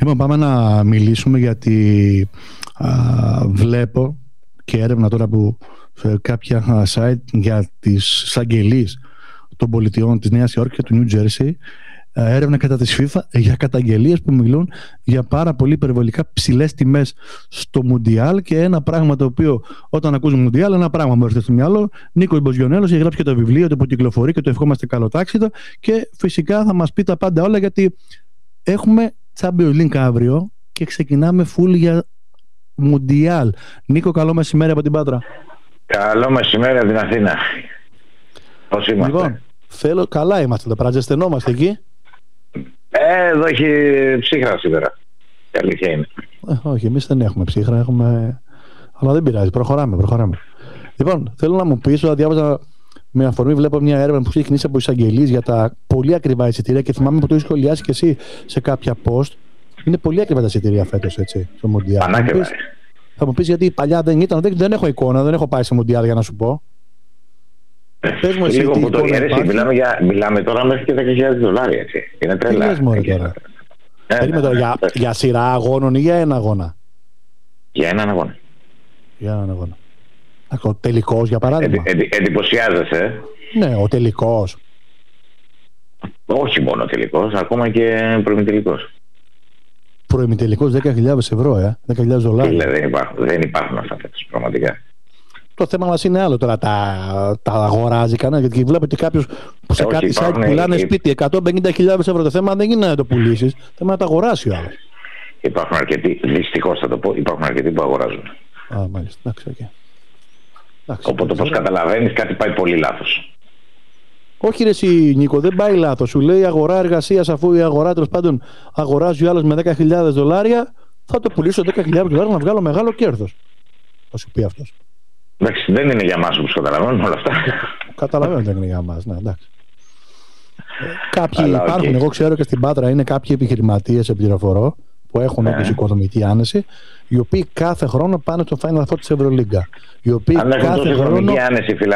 Λοιπόν, πάμε να μιλήσουμε γιατί βλέπω και έρευνα τώρα που σε κάποια site για τις εισαγγελίες των πολιτιών της Νέας Υόρκης και του Νιου Τζέρσι, έρευνα κατά της FIFA για καταγγελίες που μιλούν για πάρα πολύ υπερβολικά ψηλές τιμές στο Μουντιάλ, και ένα πράγμα το οποίο όταν ακούς Μουντιάλ, ένα πράγμα μου έρχεται στο μυαλό. Νίκος Μποζιονέλος έχει γράψει και το βιβλίο το που κυκλοφορεί και το ευχόμαστε καλοτάξιδο, και φυσικά θα μας πει τα πάντα όλα, γιατί έχουμε Champions League αύριο και ξεκινάμε full για Μουντιάλ. Νίκο, καλό μεσημέρι από την Πάτρα. Καλό μεσημέρι από την Αθήνα. Πώς είμαστε? Λοιπόν, καλά είμαστε, τα παραζεσθενόμαστε εκεί. Εδώ έχει ψύχρα σήμερα. Η αλήθεια είναι. Όχι, εμείς δεν έχουμε ψύχρα, έχουμε... αλλά δεν πειράζει, προχωράμε. Λοιπόν, θέλω να μου πεις, διάβαζα με αφορμή, βλέπω μια έρευνα που έχει ξεκινήσει από εισαγγελίες για τα πολύ ακριβά εισιτήρια, και θυμάμαι που το έχεις σχολιάσει και εσύ σε κάποια post. Είναι πολύ ακριβά τα εισιτήρια φέτος, έτσι, στο Μουντιάλ. Πανάκριβα. Θα μου πεις γιατί παλιά δεν ήταν, δεν έχω εικόνα, δεν έχω πάει σε Μουντιάλ για να σου πω. Πες μου εσύ, λίγο που το διαρρέσει, μιλάμε τώρα μέχρι και $10,000, έτσι. Είναι τρελά. Τι λες μωρέ τώρα? Για σειρά αγώνων ή για ένα αγώνα? Για έναν αγώνα. Για έναν αγώνα. Ο τελικός, για παράδειγμα. Εντυπωσιάζεσαι. Ναι, ο τελικός. Όχι μόνο ο τελικός, ακόμα και προημιτελικός. Προημιτελικός €10,000, $10,000. Δεν υπάρχουν αυτά φέτος, πραγματικά. Το θέμα μας είναι άλλο τώρα. Τα αγοράζει κανένα? Γιατί βλέπετε κάποιος που σε κάτι site πουλάνε σπίτι €150,000. Το θέμα δεν είναι να το πουλήσεις, το θέμα να το αγοράσει ο άλλος. Υπάρχουν αρκετοί, δυστυχώς θα το πω, υπάρχουν αρκετοί που αγοράζουν. Α, μάλιστα. Εντάξει, οπότε όπως καταλαβαίνεις, κάτι πάει πολύ λάθος. Όχι ρε εσύ Νίκο, δεν πάει λάθος. Σου λέει αγορά εργασίας, αφού η αγορά τέλος πάντων αγοράζει ο άλλος με $10,000, θα το πουλήσω $10,000 να βγάλω μεγάλο κέρδος. Θα σου πει αυτός. Εντάξει, δεν είναι για μας όπως καταλαβαίνουν όλα αυτά. Καταλαβαίνω ότι δεν είναι για μας, ναι, εντάξει. Κάποιοι υπάρχουν, εγώ ξέρω και στην Πάτρα είναι κάποιοι επιχειρηματίες, πληροφορώ, που έχουν όπως οικονομική άνεση, οι οποίοι κάθε χρόνο πάνε στο Final Four της Ευρωλίγκα. Οι οποίοι αν έχουν κάθε τόση χρόνο... οικονομική άνεση,